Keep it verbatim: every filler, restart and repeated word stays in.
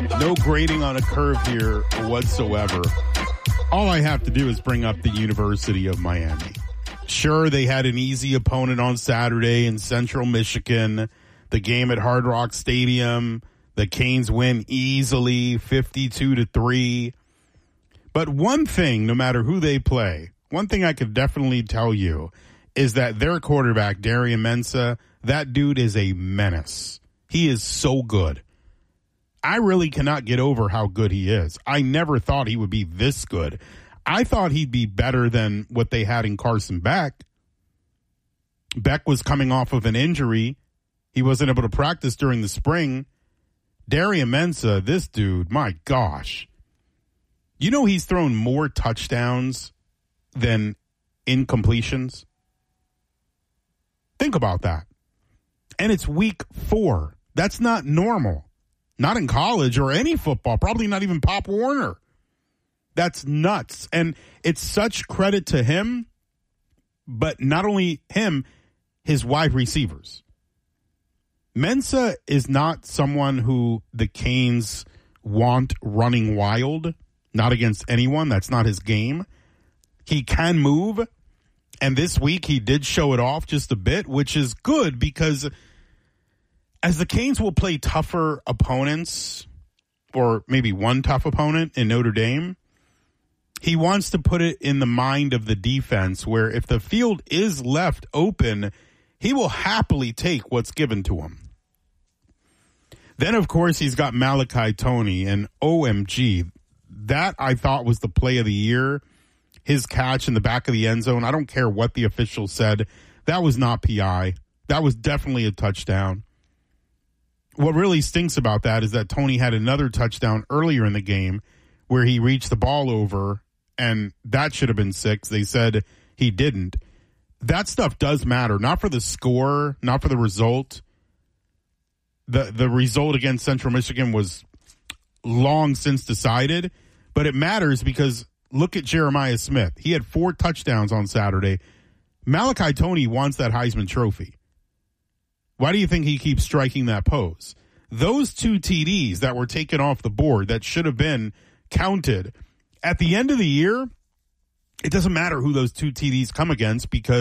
No grading on a curve here whatsoever. All I have to do is bring up the University of Miami. Sure, they had an easy opponent on Saturday in Central Michigan. The game at Hard Rock Stadium, the Canes win easily, fifty-two to three. But one thing, no matter who they play, one thing I could definitely tell you is that their quarterback, Darian Mensah, that dude is a menace. He is so good. I really cannot get over how good he is. I never thought he would be this good. I thought he'd be better than what they had in Carson Beck. Beck was coming off of an injury. He wasn't able to practice during the spring. Darian Mensah, this dude, my gosh. You know he's thrown more touchdowns than incompletions? Think about that. And it's week four. That's not normal. Not in college or any football, probably not even Pop Warner. That's nuts. And it's such credit to him, but not only him, his wide receivers. Mensah is not someone who the Canes want running wild, not against anyone. That's not his game. He can move, and this week he did show it off just a bit, which is good because as the Canes will play tougher opponents, or maybe one tough opponent in Notre Dame, he wants to put it in the mind of the defense where if the field is left open, he will happily take what's given to him. Then, of course, he's got Malachi Toney, and O M G, that I thought was the play of the year. His catch in the back of the end zone, I don't care what the official said, that was not P I. That was definitely a touchdown. What really stinks about that is that Toney had another touchdown earlier in the game where he reached the ball over, and that should have been six. They said he didn't. That stuff does matter, not for the score, not for the result. The the result against Central Michigan was long since decided, but it matters because look at Jeremiah Smith. He had four touchdowns on Saturday. Malachi Toney wants that Heisman Trophy. Why do you think he keeps striking that pose? Those two T Ds that were taken off the board that should have been counted, at the end of the year, it doesn't matter who those two T Ds come against because